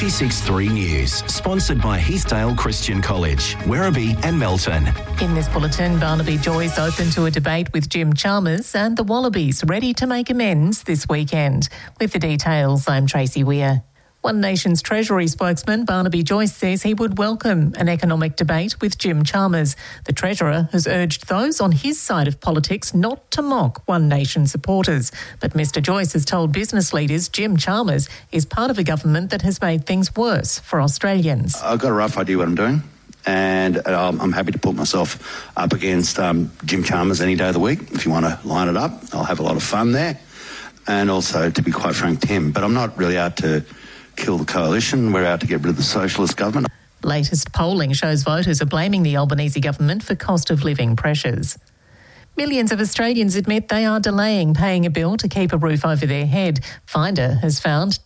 96.3 News, sponsored by Heathdale Christian College, Werribee and Melton. In this bulletin, Barnaby Joyce open to a debate with Jim Chalmers and the Wallabies ready to make amends this weekend. With the details, I'm Tracy Weir. One Nation's Treasury spokesman Barnaby Joyce says he would welcome an economic debate with Jim Chalmers. The Treasurer has urged those on his side of politics not to mock One Nation supporters. But Mr Joyce has told business leaders Jim Chalmers is part of a government that has made things worse for Australians. I've got a rough idea what I'm doing, and I'm happy to put myself up against Jim Chalmers any day of the week. If you want to line it up, I'll have a lot of fun there. And also, to be quite frank, Tim, but I'm not really out to kill the coalition. We're out to get rid of the socialist government. Latest polling shows voters are blaming the Albanese government for cost of living pressures. Millions of Australians admit they are delaying paying a bill to keep a roof over their head. Finder has found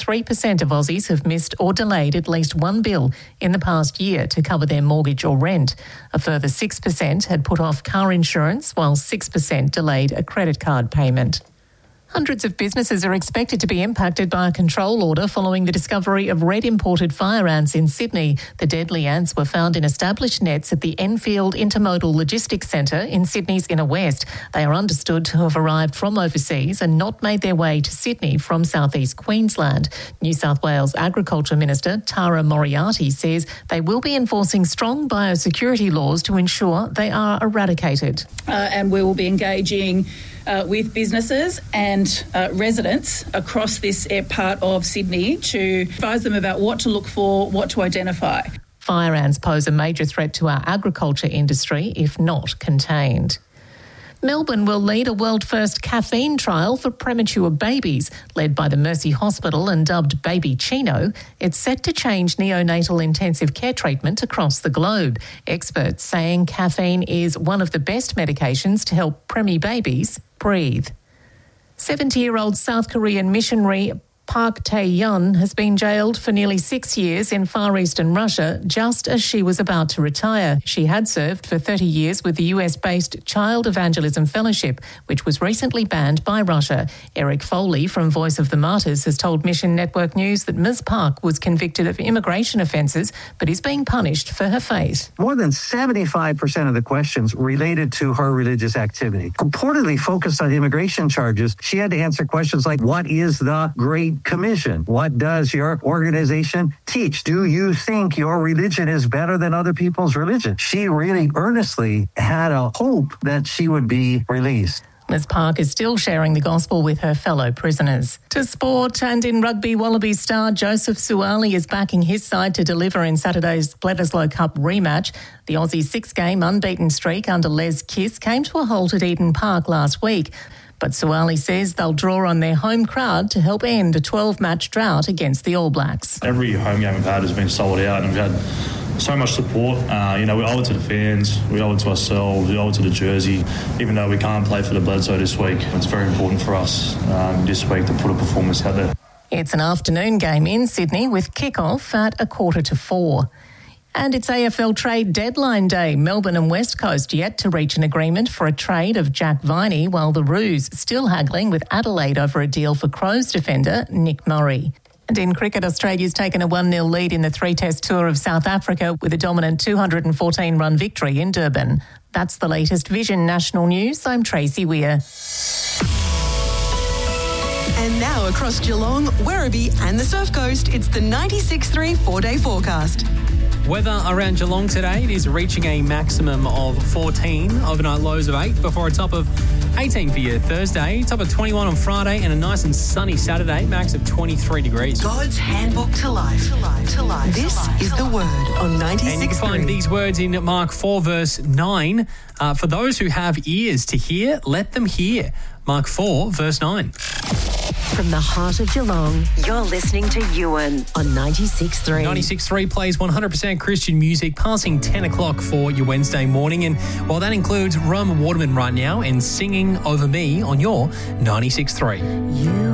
23% of Aussies have missed or delayed at least one bill in the past year to cover their mortgage or rent. A further 6% had put off car insurance, while 6% delayed a credit card payment. Hundreds of businesses are expected to be impacted by a control order following the discovery of red imported fire ants in Sydney. The deadly ants were found in established nets at the Enfield Intermodal Logistics Centre in Sydney's inner west. They are understood to have arrived from overseas and not made their way to Sydney from southeast Queensland. New South Wales Agriculture Minister Tara Moriarty says they will be enforcing strong biosecurity laws to ensure they are eradicated. And we will be engaging with businesses and residents across this part of Sydney to advise them about what to look for, what to identify. Fire ants pose a major threat to our agriculture industry if not contained. Melbourne will lead a world-first caffeine trial for premature babies. Led by the Mercy Hospital and dubbed Baby Chino, it's set to change neonatal intensive care treatment across the globe. Experts saying caffeine is one of the best medications to help preemie babies breathe. 70-year-old South Korean missionary Park Tae-yeon has been jailed for nearly 6 years in Far Eastern Russia just as she was about to retire. She had served for 30 years with the US-based Child Evangelism Fellowship, which was recently banned by Russia. Eric Foley from Voice of the Martyrs has told Mission Network News that Ms Park was convicted of immigration offences but is being punished for her faith. More than 75% of the questions related to her religious activity. Purportedly focused on immigration charges, she had to answer questions like, what is the Great Commission? What does your organization teach? Do you think your religion is better than other people's religion? She really earnestly had a hope that she would be released. Ms Park is still sharing the gospel with her fellow prisoners. To sport, and in rugby, Wallabies star Joseph Suaalii is backing his side to deliver in Saturday's Bledisloe Cup rematch. The Aussie 6-game unbeaten streak under Les Kiss came to a halt at Eden Park last week. But Suaalii says they'll draw on their home crowd to help end a 12-match drought against the All Blacks. Every home game we've had has been sold out, and we've had so much support. We owe it to the fans, we owe it to ourselves, we owe it to the jersey. Even though we can't play for the Bledisloe this week, it's very important for us this week to put a performance out there. It's an afternoon game in Sydney with kick-off at 3:45. And it's AFL trade deadline day. Melbourne and West Coast yet to reach an agreement for a trade of Jack Viney, while the Roos still haggling with Adelaide over a deal for Crows defender Nick Murray. And in cricket, Australia's taken a 1-0 lead in the 3-test tour of South Africa with a dominant 214-run victory in Durban. That's the latest Vision National News. I'm Tracy Weir. And now across Geelong, Werribee and the Surf Coast, it's the 96.3 4-day forecast. Weather around Geelong today, it is reaching a maximum of 14, overnight lows of 8, before a top of 18 for your Thursday, top of 21 on Friday, and a nice and sunny Saturday, max of 23 degrees. God's handbook to life. This is the word on 96.3. And you can find these words in Mark 4, verse 9. For those who have ears to hear, let them hear. Mark 4, verse 9. From the heart of Geelong, you're listening to Ewan on 96.3. 96.3 plays 100% Christian music, passing 10 o'clock for your Wednesday morning. And while that includes Roma Waterman right now and Singing Over Me on your 96.3.